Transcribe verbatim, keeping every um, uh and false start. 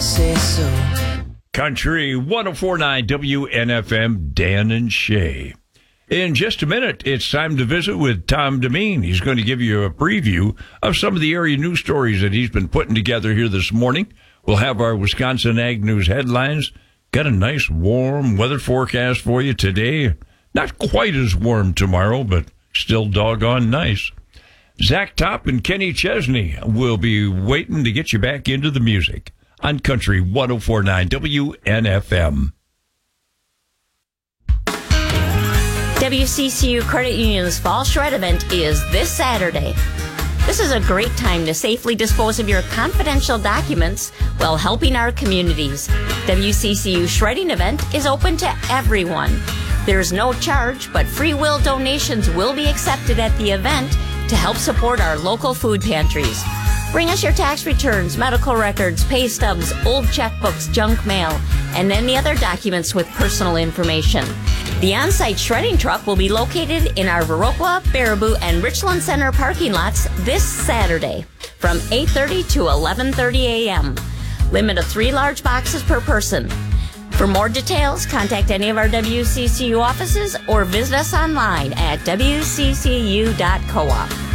say so. Country one oh four point nine W N F M, Dan and Shay. In just a minute, it's time to visit with Tom Demeen. He's going to give you a preview of some of the area news stories that he's been putting together here this morning. We'll have our Wisconsin Ag News headlines. Got a nice warm weather forecast for you today. Not quite as warm tomorrow, but still doggone nice. Zach Top and Kenny Chesney will be waiting to get you back into the music on Country one oh four point nine W N F M. W C C U Credit Union's Fall Shred event is this Saturday. This is a great time to safely dispose of your confidential documents while helping our communities. W C C U Shredding event is open to everyone. There's no charge, but free will donations will be accepted at the event to help support our local food pantries. Bring us your tax returns, medical records, pay stubs, old checkbooks, junk mail, and any other documents with personal information. The on-site shredding truck will be located in our Viroqua, Baraboo, and Richland Center parking lots this Saturday from eight thirty to eleven thirty a.m. Limit of three large boxes per person. For more details, contact any of our W C C U offices or visit us online at W C C U dot coop.